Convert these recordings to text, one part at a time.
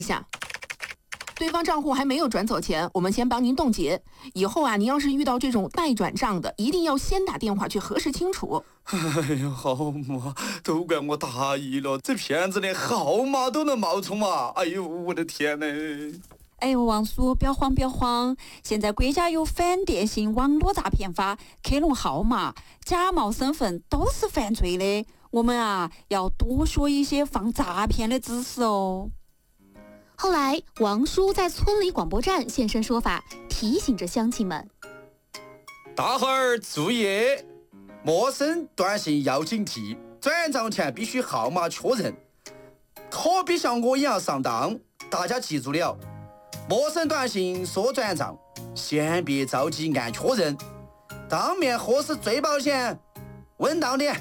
下。对方账户还没有转走钱，我们先帮您冻结。以后啊，您要是遇到这种待转账的，一定要先打电话去核实清楚。 哎呀，好嘛，都怪我大意了，这骗子连号码都能冒充嘛！哎呦，我的天呐！ 哎呦，王叔，不要慌，不要慌！现在国家有反电信网络诈骗法，克隆号码、假冒身份都是犯罪的。我们啊，要多说一些防诈骗的知识哦。 后来，王叔在村里广播站现身说法，提醒着乡亲们： 大伙儿注意，陌生短信要警惕，转账前必须号码确认，可别像我一样上当。大家记住了，陌生短信说转账，先别着急按确认，当面核实最保险，稳当点。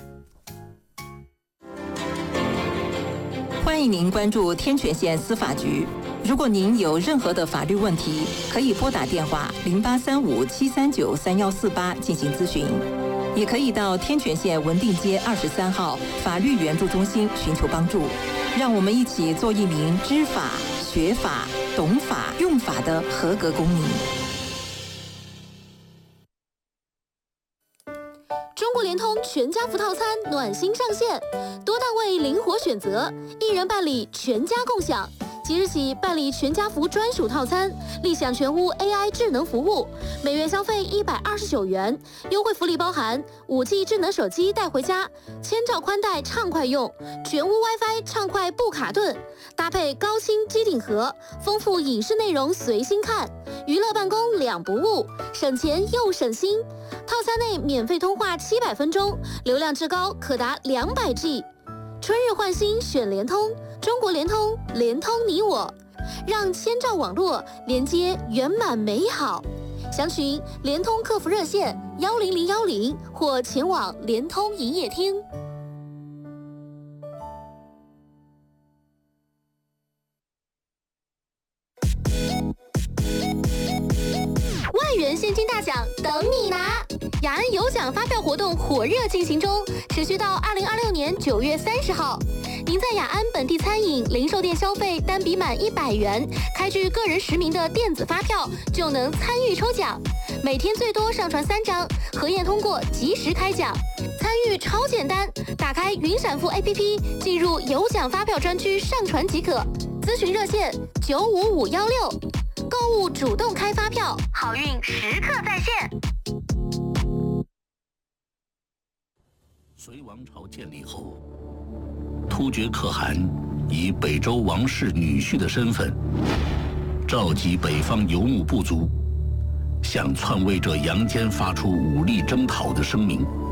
欢迎您关注天泉县司法局。如果您有任何的法律问题，可以拨打电话0835-739-3148进行咨询，也可以到天泉县文定街23号法律援助中心寻求帮助。让我们一起做一名知法、学法、懂法、用法的合格公民。 中国联通全家福套餐暖心上线，多档位灵活选择，一人办理全家共享。即日起办理全家福专属套餐，立享全屋 AI 智能服务，每月消费129元，优惠福利包含5G 智能手机带回家，1000兆宽带畅快用，全屋 WiFi 畅快不卡顿，搭配高清机顶盒，丰富影视内容随心看，娱乐办公两不误，省钱又省心。套餐内免费通话700分钟，流量至高可达200G。春日换新选联通，中国联通，联通你我，让1000兆网络连接圆满美好。详询联通客服热线10010或前往联通营业厅。万元现金大奖等你拿！雅安有奖发票活动火热进行中，持续到2026年9月30号。您在雅安本地餐饮、零售店消费单笔满100元，开具个人实名的电子发票，就能参与抽奖。每天最多上传3张，核验通过及时开奖。参与超简单，打开云闪付 APP， 进入有奖发票专区上传即可。咨询热线95516。购物主动开发票，好运时刻在线。 隋王朝建立后，突厥可汗以北周王室女婿的身份，召集北方游牧部族，向篡位者杨坚发出武力征讨的声明。